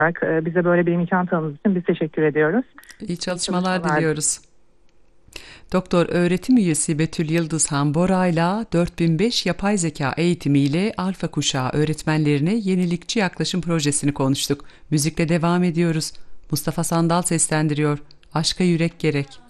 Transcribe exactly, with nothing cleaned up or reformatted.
e, bize böyle bir imkan tanıdığınız için biz teşekkür ediyoruz. İyi çalışmalar, çalışmalar diliyoruz. Doktor öğretim üyesi Betül Yıldızhan Bora'yla dört bin beş yapay zeka eğitimiyle Alfa kuşağı öğretmenlerine yenilikçi yaklaşım projesini konuştuk. Müzikle devam ediyoruz. Mustafa Sandal seslendiriyor. Aşka yürek gerek.